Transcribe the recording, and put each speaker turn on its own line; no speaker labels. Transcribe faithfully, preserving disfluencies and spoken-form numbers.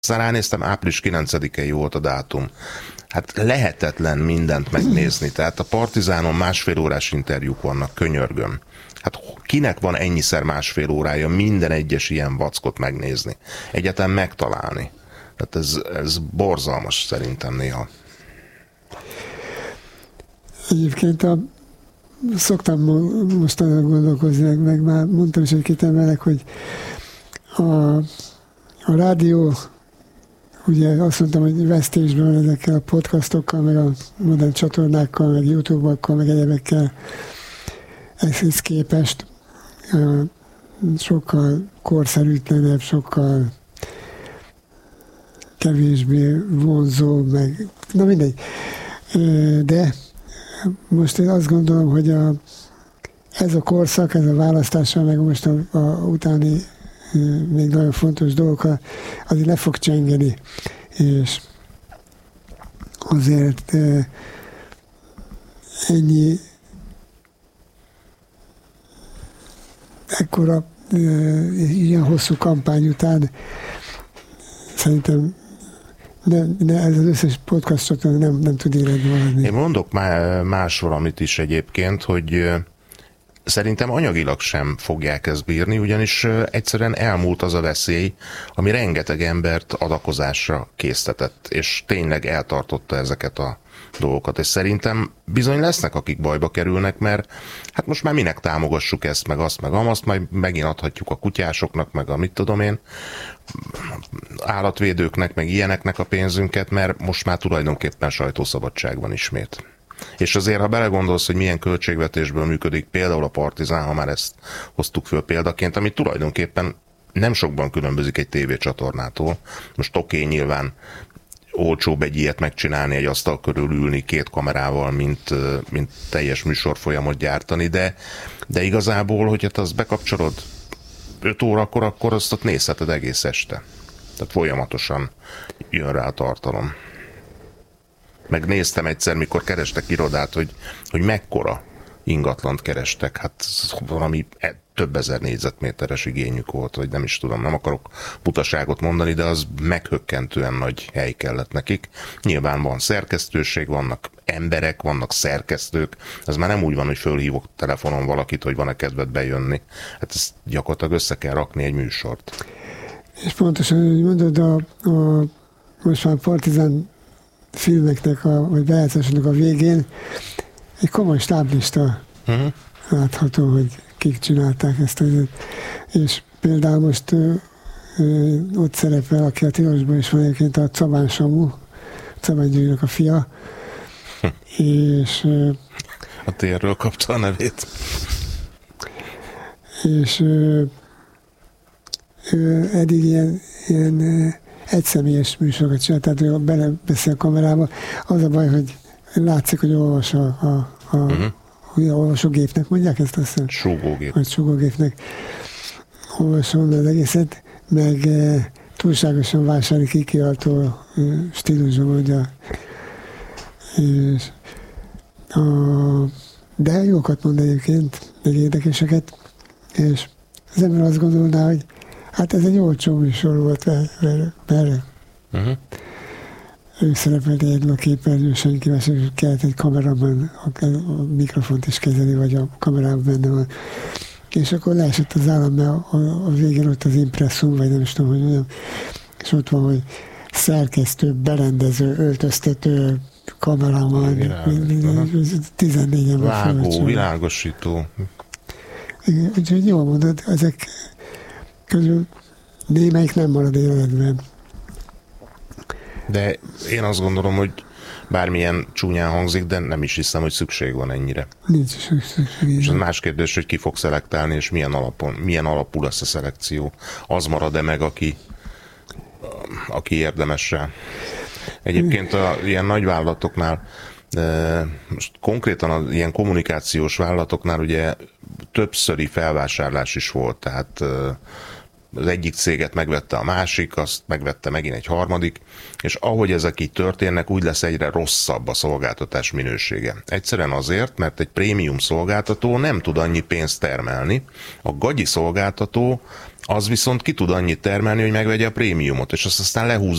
Aztán ránéztem, április kilencedikei volt a dátum. Hát lehetetlen mindent megnézni. Tehát a Partizánon másfél órás interjúk vannak, könyörgöm. Hát kinek van ennyiszer másfél órája minden egyes ilyen vackot megnézni? Egyáltalán megtalálni. Tehát ez, ez borzalmas szerintem néha.
Egyébként a, szoktam mostanában gondolkozni, meg, meg már mondtam is egy-két embernek, hogy a, a rádió, ugye azt mondtam, hogy vesztésben ezekkel a podcastokkal, meg a modern csatornákkal, meg YouTube-okkal, meg egyebekkel ehhez képest sokkal korszerűtlenebb, sokkal kevésbé vonzó, meg na mindegy. De most én azt gondolom, hogy a, ez a korszak, ez a választással, meg most a, a utáni még nagyon fontos dolgokkal azért le fog csengeni, és azért ennyi ekkora ilyen hosszú kampány után szerintem ne, ne, ez az összes podcastot nem, nem tud életbe maradni.
Én mondok már más valamit is egyébként, hogy szerintem anyagilag sem fogják ezt bírni, ugyanis egyszerűen elmúlt az a veszély, ami rengeteg embert adakozásra késztetett, és tényleg eltartotta ezeket a dolgokat. És szerintem bizony lesznek, akik bajba kerülnek, mert hát most már minek támogassuk ezt, meg azt, meg amazt, majd megint adhatjuk a kutyásoknak, meg a mit tudom én, állatvédőknek, meg ilyeneknek a pénzünket, mert most már tulajdonképpen sajtószabadság van ismét. És azért, ha belegondolsz, hogy milyen költségvetésből működik például a Partizán, ha már ezt hoztuk föl példaként, ami tulajdonképpen nem sokban különbözik egy tévécsatornától. Most oké, nyilván olcsóbb egy ilyet megcsinálni, egy asztal körül ülni két kamerával, mint, mint teljes műsorfolyamot gyártani, de, de igazából, hogyha te azt bekapcsolod öt órakor, akkor azt ott nézheted egész este. Tehát folyamatosan jön rá a tartalom. Megnéztem egyszer, mikor kerestek irodát, hogy, hogy mekkora ingatlant kerestek. Hát valami több ezer négyzetméteres igényük volt, vagy nem is tudom, nem akarok butaságot mondani, de az meghökkentően nagy hely kellett nekik. Nyilván van szerkesztőség, vannak emberek, vannak szerkesztők. Ez már nem úgy van, hogy fölhívok telefonon valakit, hogy van-e kedved bejönni. Hát ezt gyakorlatilag össze kell rakni egy műsort.
És pontosan, hogy mondod, a, a, most már Partizán filmeknek, a, vagy bejátszásoknak a végén egy komoly stáblista uh-huh. látható, hogy kik csinálták ezt. És például most ö, ö, ott szerepel, aki a Tilosban is van egyébként, a Cabán Samu, Cabán Győrnek a fia, hm. és ö,
a térről kapta a nevét.
És ö, ö, eddig ilyen, ilyen egyszemélyes műsorokat csinál, tehát ő belebeszél a kamerába. Az a baj, hogy látszik, hogy olvas a, a, a uh-huh. olvasógépnek, mondják ezt azt hiszem?
Súgógép.
Vagy súgógépnek olvasom az egészet, meg e, túlságosan vásári kikiáltó e, stílusban mondja. És, a, de jókat mond egyébként, meg érdekeseket, és az ember azt gondolná, hogy hát ez egy olcsó műsor volt, mert, mert uh-huh. ő szerepelt egy a képernyőn, senki más, és kellett egy kameraban a, a mikrofont is kezelni, vagy a kamerában benne van. És akkor leesett az állam, mert a, a, a végén ott az impresszum, vagy nem is tudom, hogy mondjam, és ott van, hogy szerkesztő, berendező, öltöztető, kameraman, tizennégyen van.
Vágó, világosító.
Igen, úgyhogy jól mondod, ezek közül némelyik nem marad életben.
De én azt gondolom, hogy bármilyen csúnyán hangzik, de nem is hiszem, hogy szükség van ennyire.
Nincs szükség.
És az más kérdés, hogy ki fog szelektálni, és milyen alapon, milyen alapú lesz a szelekció. Az marad-e meg, aki, aki érdemes rá. Egyébként a ilyen nagyvállalatoknál, most konkrétan az ilyen kommunikációs vállalatoknál ugye többszöri felvásárlás is volt, tehát az egyik céget megvette a másik, azt megvette megint egy harmadik, és ahogy ezek így történnek, úgy lesz egyre rosszabb a szolgáltatás minősége. Egyszerűen azért, mert egy prémium szolgáltató nem tud annyi pénzt termelni, a gagyi szolgáltató az viszont ki tud annyit termelni, hogy megvegye a prémiumot, és azt aztán lehúzza